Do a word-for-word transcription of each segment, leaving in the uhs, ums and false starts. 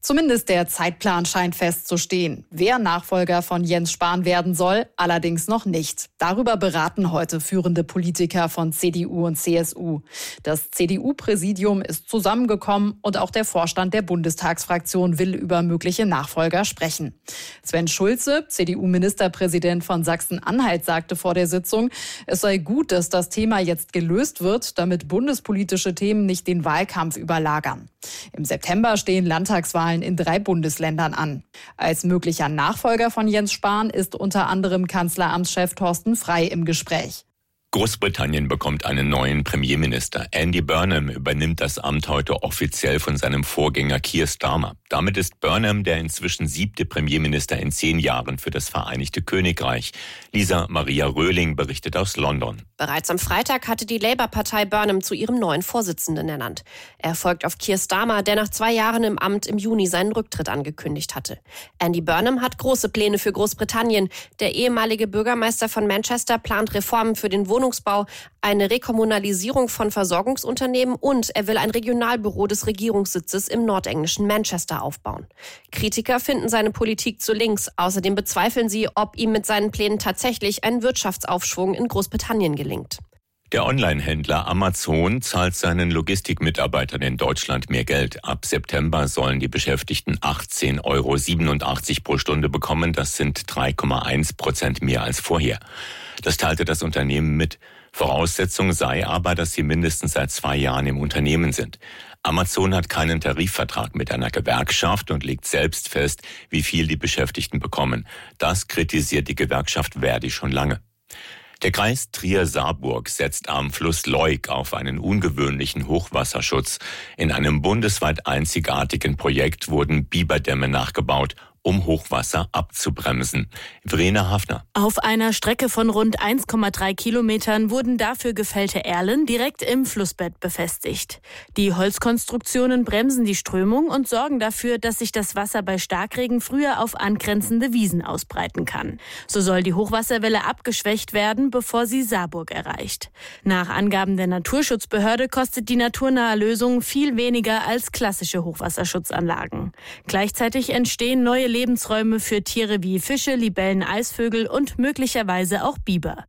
Zumindest der Zeitplan scheint festzustehen. Wer Nachfolger von Jens Spahn werden soll, allerdings noch nicht. Darüber beraten heute führende Politiker von C D U und C S U. Das C D U-Präsidium ist zusammengekommen und auch der Vorstand der Bundestagsfraktion will über mögliche Nachfolger sprechen. Sven Schulze, C D U-Ministerpräsident von Sachsen-Anhalt, sagte vor der Sitzung, es sei gut, dass das Thema jetzt gelöst wird, damit bundespolitische Themen nicht den Wahlkampf überlagern. Im September stehen Landtagswahlen in drei Bundesländern an. Als möglicher Nachfolger von Jens Spahn ist unter anderem Kanzleramtschef Thorsten Frey im Gespräch. Großbritannien bekommt einen neuen Premierminister. Andy Burnham übernimmt das Amt heute offiziell von seinem Vorgänger Keir Starmer. Damit ist Burnham der inzwischen siebte Premierminister in zehn Jahren für das Vereinigte Königreich. Lisa Maria Röhling berichtet aus London. Bereits am Freitag hatte die Labour-Partei Burnham zu ihrem neuen Vorsitzenden ernannt. Er folgt auf Keir Starmer, der nach zwei Jahren im Amt im Juni seinen Rücktritt angekündigt hatte. Andy Burnham hat große Pläne für Großbritannien. Der ehemalige Bürgermeister von Manchester plant Reformen für den Wohnungsbau, eine Rekommunalisierung von Versorgungsunternehmen und er will ein Regionalbüro des Regierungssitzes im nordenglischen Manchester aufbauen. Kritiker finden seine Politik zu links. Außerdem bezweifeln sie, ob ihm mit seinen Plänen tatsächlich ein Wirtschaftsaufschwung in Großbritannien gelingt. Der Online-Händler Amazon zahlt seinen Logistikmitarbeitern in Deutschland mehr Geld. Ab September sollen die Beschäftigten achtzehn Euro siebenundachtzig pro Stunde bekommen. Das sind drei Komma eins Prozent mehr als vorher. Das teilte das Unternehmen mit. Voraussetzung sei aber, dass sie mindestens seit zwei Jahren im Unternehmen sind. Amazon hat keinen Tarifvertrag mit einer Gewerkschaft und legt selbst fest, wie viel die Beschäftigten bekommen. Das kritisiert die Gewerkschaft Verdi schon lange. Der Kreis Trier-Saarburg setzt am Fluss Leuk auf einen ungewöhnlichen Hochwasserschutz. In einem bundesweit einzigartigen Projekt wurden Biberdämme nachgebaut, um Hochwasser abzubremsen. Verena Hafner. Auf einer Strecke von rund eins Komma drei Kilometern wurden dafür gefällte Erlen direkt im Flussbett befestigt. Die Holzkonstruktionen bremsen die Strömung und sorgen dafür, dass sich das Wasser bei Starkregen früher auf angrenzende Wiesen ausbreiten kann. So soll die Hochwasserwelle abgeschwächt werden, bevor sie Saarburg erreicht. Nach Angaben der Naturschutzbehörde kostet die naturnahe Lösung viel weniger als klassische Hochwasserschutzanlagen. Gleichzeitig entstehen neue Lebensräume für Tiere wie Fische, Libellen, Eisvögel und möglicherweise auch Biber.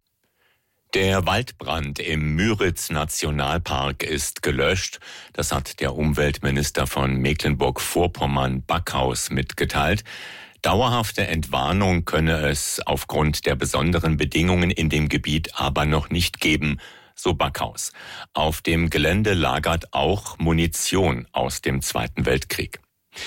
Der Waldbrand im Müritz-Nationalpark ist gelöscht. Das hat der Umweltminister von Mecklenburg-Vorpommern Backhaus mitgeteilt. Dauerhafte Entwarnung könne es aufgrund der besonderen Bedingungen in dem Gebiet aber noch nicht geben, so Backhaus. Auf dem Gelände lagert auch Munition aus dem Zweiten Weltkrieg.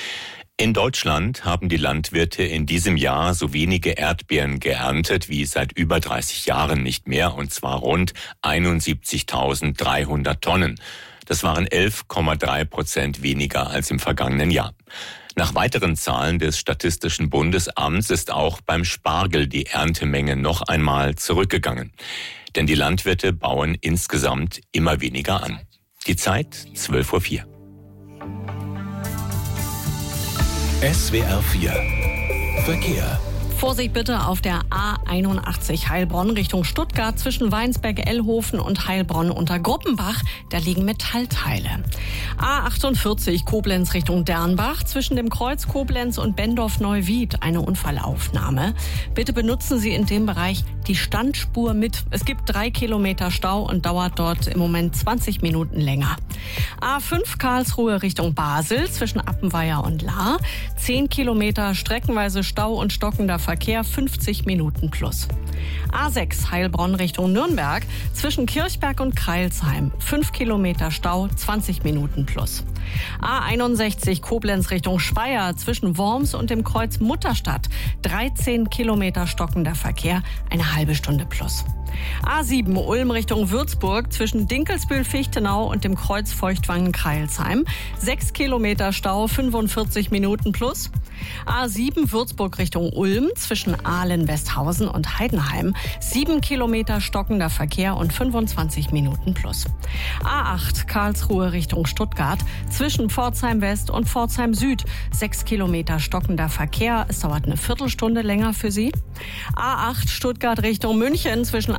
In Deutschland haben die Landwirte in diesem Jahr so wenige Erdbeeren geerntet wie seit über dreißig Jahren nicht mehr, und zwar rund einundsiebzigtausenddreihundert Tonnen. Das waren elf Komma drei Prozent weniger als im vergangenen Jahr. Nach weiteren Zahlen des Statistischen Bundesamts ist auch beim Spargel die Erntemenge noch einmal zurückgegangen. Denn die Landwirte bauen insgesamt immer weniger an. Die Zeit zwölf Uhr vier. S W R vier Verkehr. Vorsicht bitte auf der A einundachtzig Heilbronn Richtung Stuttgart zwischen Weinsberg-Ellhofen und Heilbronn unter Gruppenbach. Da liegen Metallteile. A achtundvierzig Koblenz Richtung Dernbach zwischen dem Kreuz Koblenz und Bendorf-Neuwied. Eine Unfallaufnahme. Bitte benutzen Sie in dem Bereich die Standspur mit. Es gibt drei Kilometer Stau und dauert dort im Moment zwanzig Minuten länger. A fünf Karlsruhe Richtung Basel zwischen Appenweier und Lahr. zehn Kilometer streckenweise Stau und stockender Verkehr, fünfzig Minuten plus. A sechs Heilbronn Richtung Nürnberg zwischen Kirchberg und Kreilsheim. fünf Kilometer Stau, zwanzig Minuten plus. A einundsechzig Koblenz Richtung Speyer zwischen Worms und dem Kreuz Mutterstadt. dreizehn Kilometer stockender Verkehr, eine halbe Stunde plus. A sieben Ulm Richtung Würzburg zwischen Dinkelsbühl-Fichtenau und dem Kreuz Feuchtwangen-Kreilsheim. sechs Kilometer Stau, fünfundvierzig Minuten plus. A sieben Würzburg Richtung Ulm zwischen Ahlen-Westhausen und Heidenheim. sieben Kilometer stockender Verkehr und fünfundzwanzig Minuten plus. A acht Karlsruhe Richtung Stuttgart zwischen Pforzheim West und Pforzheim Süd. sechs Kilometer stockender Verkehr. Es dauert eine Viertelstunde länger für Sie. A acht Stuttgart Richtung München zwischen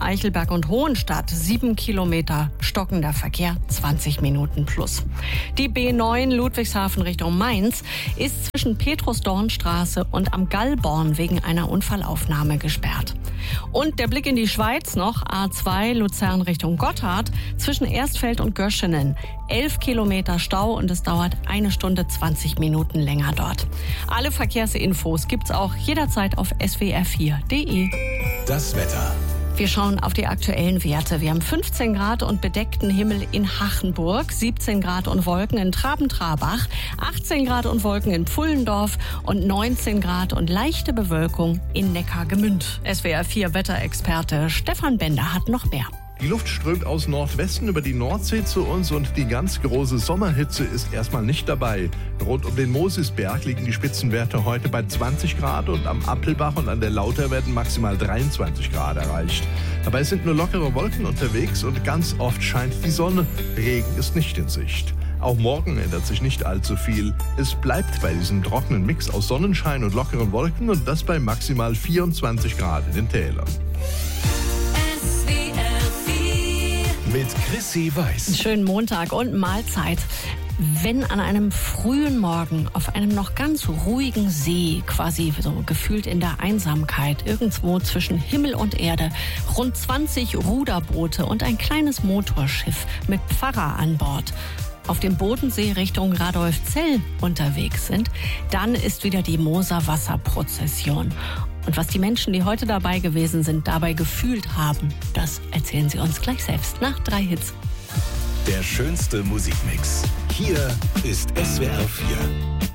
Eichelberg und Hohenstadt sieben Kilometer, stockender Verkehr zwanzig Minuten plus. Die B neun Ludwigshafen Richtung Mainz ist zwischen Petrus-Dorn-Straße und am Gallborn wegen einer Unfallaufnahme gesperrt. Und der Blick in die Schweiz noch, A zwei Luzern Richtung Gotthard, zwischen Erstfeld und Göschenen. elf Kilometer Stau und es dauert eine Stunde zwanzig Minuten länger dort. Alle Verkehrsinfos gibt's auch jederzeit auf s w r vier punkt d e. Das Wetter. Wir schauen auf die aktuellen Werte. Wir haben fünfzehn Grad und bedeckten Himmel in Hachenburg, siebzehn Grad und Wolken in Traben-Trabach, achtzehn Grad und Wolken in Pfullendorf und neunzehn Grad und leichte Bewölkung in Neckargemünd. S W R vier Wetterexperte Stefan Bender hat noch mehr. Die Luft strömt aus Nordwesten über die Nordsee zu uns und die ganz große Sommerhitze ist erstmal nicht dabei. Rund um den Mosisberg liegen die Spitzenwerte heute bei zwanzig Grad und am Appelbach und an der Lauter werden maximal dreiundzwanzig Grad erreicht. Dabei sind nur lockere Wolken unterwegs und ganz oft scheint die Sonne. Regen ist nicht in Sicht. Auch morgen ändert sich nicht allzu viel. Es bleibt bei diesem trockenen Mix aus Sonnenschein und lockeren Wolken und das bei maximal vierundzwanzig Grad in den Tälern. Mit Chrissy Weiß. Schönen Montag und Mahlzeit. Wenn an einem frühen Morgen auf einem noch ganz ruhigen See, quasi so gefühlt in der Einsamkeit, irgendwo zwischen Himmel und Erde, rund zwanzig Ruderboote und ein kleines Motorschiff mit Pfarrer an Bord auf dem Bodensee Richtung Radolfzell unterwegs sind, dann ist wieder die Moser-Wasser-Prozession. Und was die Menschen, die heute dabei gewesen sind, dabei gefühlt haben, das erzählen sie uns gleich selbst nach drei Hits. Der schönste Musikmix. Hier ist S W R vier.